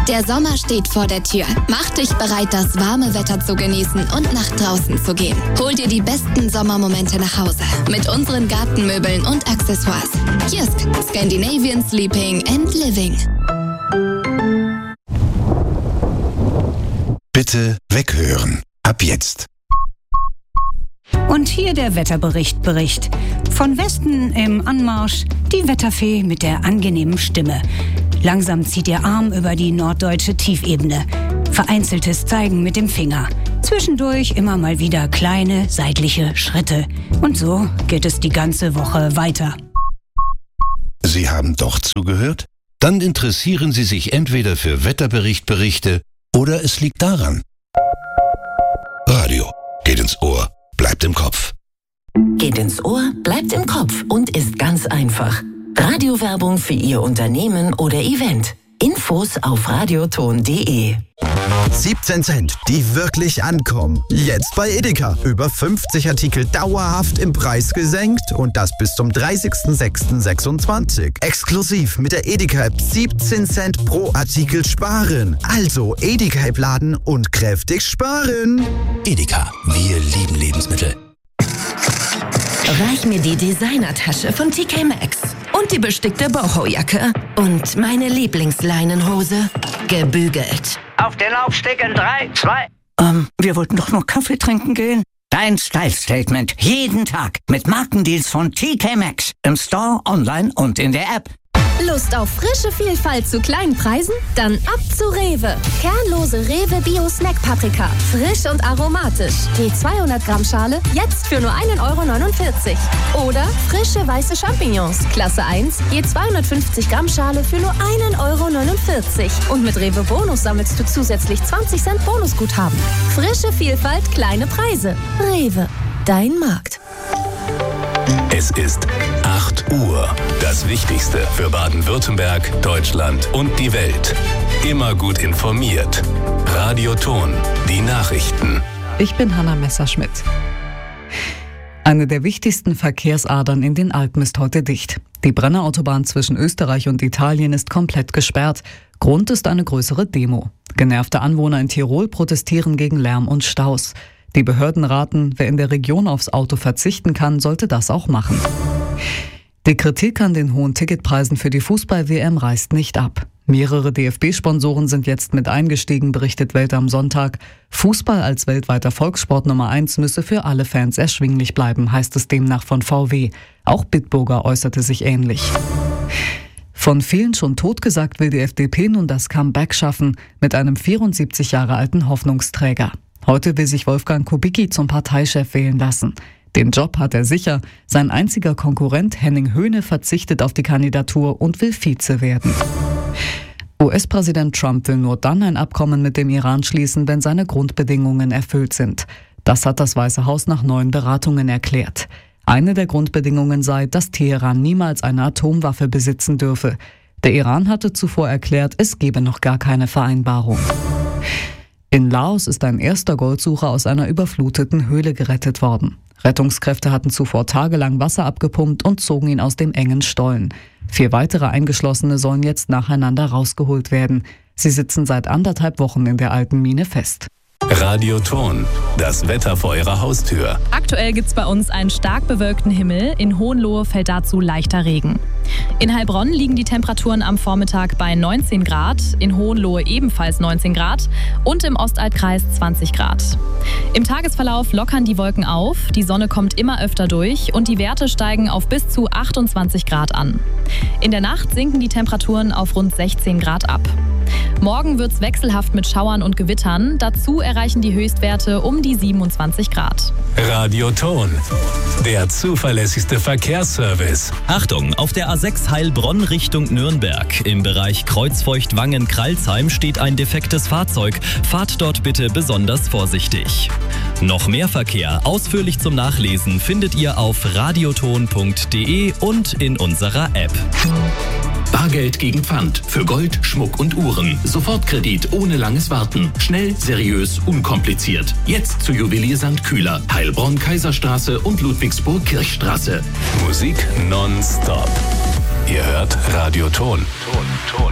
Der Sommer steht vor der Tür. Mach dich bereit, das warme Wetter zu genießen und nach draußen zu gehen. Hol dir die besten Sommermomente nach Hause mit unseren Gartenmöbeln und Accessoires. Kiosk Scandinavian Sleeping and Living. Bitte weghören. Ab jetzt. Und hier der Wetterbericht. Von Westen im Anmarsch die Wetterfee mit der angenehmen Stimme. Langsam zieht ihr Arm über die norddeutsche Tiefebene. Vereinzeltes Zeigen mit dem Finger. Zwischendurch immer mal wieder kleine seitliche Schritte. Und so geht es die ganze Woche weiter. Sie haben doch zugehört? Dann interessieren Sie sich entweder für Wetterberichte oder es liegt daran. Radio geht ins Ohr, bleibt im Kopf. Geht ins Ohr, bleibt im Kopf und ist ganz einfach. Radiowerbung für Ihr Unternehmen oder Event. Infos auf radioton.de. 17 Cent, die wirklich ankommen. Jetzt bei Edeka. Über 50 Artikel dauerhaft im Preis gesenkt und das bis zum 30.06.26. Exklusiv mit der Edeka-App 17 Cent pro Artikel sparen. Also Edeka-App laden und kräftig sparen. Edeka, wir lieben Lebensmittel. Reich mir die Designertasche von TK Maxx und die bestickte Boho-Jacke und meine Lieblingsleinenhose gebügelt. Auf den Laufsteg in 3, 2... Wir wollten doch nur Kaffee trinken gehen. Dein Style-Statement jeden Tag mit Markendeals von TK Maxx. Im Store, online und in der App. Lust auf frische Vielfalt zu kleinen Preisen? Dann ab zu Rewe. Kernlose Rewe Bio Snack Paprika. Frisch und aromatisch. Je 200 Gramm Schale jetzt für nur 1,49 €. Oder frische weiße Champignons. Klasse 1. Je 250 Gramm Schale für nur 1,49 €. Und mit Rewe Bonus sammelst du zusätzlich 20 Cent Bonusguthaben. Frische Vielfalt, kleine Preise. Rewe. Dein Markt. Es ist 8 Uhr. Das Wichtigste für Baden-Württemberg, Deutschland und die Welt. Immer gut informiert. Radioton, die Nachrichten. Ich bin Hanna Messerschmidt. Eine der wichtigsten Verkehrsadern in den Alpen ist heute dicht. Die Brennerautobahn zwischen Österreich und Italien ist komplett gesperrt. Grund ist eine größere Demo. Genervte Anwohner in Tirol protestieren gegen Lärm und Staus. Die Behörden raten, wer in der Region aufs Auto verzichten kann, sollte das auch machen. Die Kritik an den hohen Ticketpreisen für die Fußball-WM reißt nicht ab. Mehrere DFB-Sponsoren sind jetzt mit eingestiegen, berichtet Welt am Sonntag. Fußball als weltweiter Volkssport Nummer 1 müsse für alle Fans erschwinglich bleiben, heißt es demnach von VW. Auch Bitburger äußerte sich ähnlich. Von vielen schon totgesagt will die FDP nun das Comeback schaffen mit einem 74 Jahre alten Hoffnungsträger. Heute will sich Wolfgang Kubicki zum Parteichef wählen lassen. Den Job hat er sicher. Sein einziger Konkurrent Henning Höhne verzichtet auf die Kandidatur und will Vize werden. US-Präsident Trump will nur dann ein Abkommen mit dem Iran schließen, wenn seine Grundbedingungen erfüllt sind. Das hat das Weiße Haus nach neuen Beratungen erklärt. Eine der Grundbedingungen sei, dass Teheran niemals eine Atomwaffe besitzen dürfe. Der Iran hatte zuvor erklärt, es gebe noch gar keine Vereinbarung. In Laos ist ein erster Goldsucher aus einer überfluteten Höhle gerettet worden. Rettungskräfte hatten zuvor tagelang Wasser abgepumpt und zogen ihn aus dem engen Stollen. 4 weitere Eingeschlossene sollen jetzt nacheinander rausgeholt werden. Sie sitzen seit 1,5 Wochen in der alten Mine fest. Radioton, das Wetter vor Ihrer Haustür. Aktuell gibt es bei uns einen stark bewölkten Himmel. In Hohenlohe fällt dazu leichter Regen. In Heilbronn liegen die Temperaturen am Vormittag bei 19 Grad, in Hohenlohe ebenfalls 19 Grad und im Ostaltkreis 20 Grad. Im Tagesverlauf lockern die Wolken auf, die Sonne kommt immer öfter durch und die Werte steigen auf bis zu 28 Grad an. In der Nacht sinken die Temperaturen auf rund 16 Grad ab. Morgen wird's wechselhaft mit Schauern und Gewittern. Dazu erreichen die Höchstwerte um die 27 Grad. Radioton, der zuverlässigste Verkehrsservice. Achtung, auf der A6 Heilbronn Richtung Nürnberg. Im Bereich Kreuzfeucht-Wangen-Kralsheim steht ein defektes Fahrzeug. Fahrt dort bitte besonders vorsichtig. Noch mehr Verkehr ausführlich zum Nachlesen findet ihr auf radioton.de und in unserer App. Bargeld gegen Pfand für Gold, Schmuck und Uhren. Sofortkredit ohne langes Warten. Schnell, seriös, unkompliziert. Jetzt zu Juwelier St. Kühler, Heilbronn, Kaiserstraße und Ludwigsburg Kirchstraße. Musik nonstop. Ihr hört Radioton.